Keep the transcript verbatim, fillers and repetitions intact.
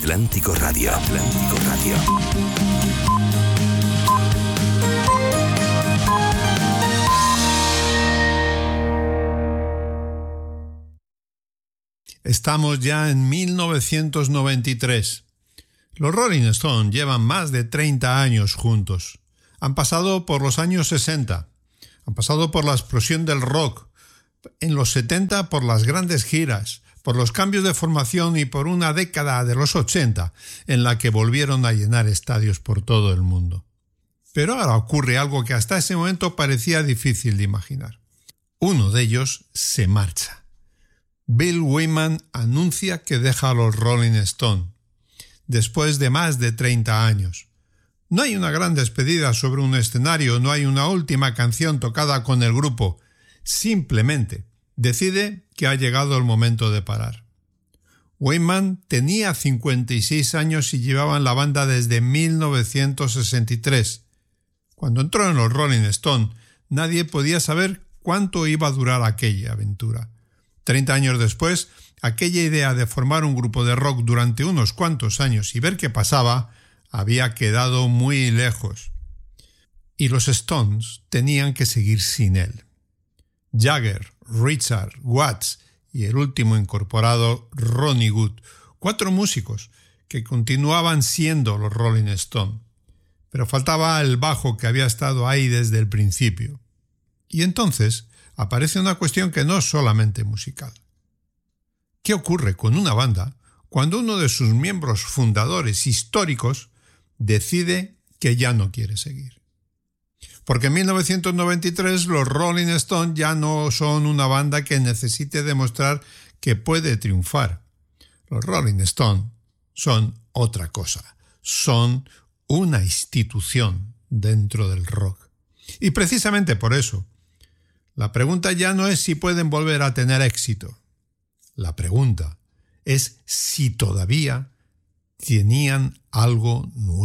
Atlántico Radio. Atlántico Radio. Estamos ya en mil novecientos noventa y tres. Los Rolling Stones llevan más de treinta años juntos. Han pasado por los años sesenta, han pasado por la explosión del rock, en los setenta por las grandes giras, por los cambios de formación y por una década de los ochenta en la que volvieron a llenar estadios por todo el mundo. Pero ahora ocurre algo que hasta ese momento parecía difícil de imaginar. Uno de ellos se marcha. Bill Wyman anuncia que deja a los Rolling Stones, después de más de treinta años. No hay una gran despedida sobre un escenario, no hay una última canción tocada con el grupo. Simplemente decide que ha llegado el momento de parar. Wyman tenía cincuenta y seis años y llevaba en la banda desde mil novecientos sesenta y tres. Cuando entró en los Rolling Stones, nadie podía saber cuánto iba a durar aquella aventura. Treinta años después, aquella idea de formar un grupo de rock durante unos cuantos años y ver qué pasaba había quedado muy lejos. Y los Stones tenían que seguir sin él. Jagger, Richard, Watts y el último incorporado, Ronnie Wood, cuatro músicos que continuaban siendo los Rolling Stones. Pero faltaba el bajo que había estado ahí desde el principio. Y entonces aparece una cuestión que no es solamente musical. ¿Qué ocurre con una banda cuando uno de sus miembros fundadores históricos decide que ya no quiere seguir? Porque en mil novecientos noventa y tres los Rolling Stones ya no son una banda que necesite demostrar que puede triunfar. Los Rolling Stones son otra cosa, son una institución dentro del rock. Y precisamente por eso, la pregunta ya no es si pueden volver a tener éxito. La pregunta es si todavía tenían algo nuevo.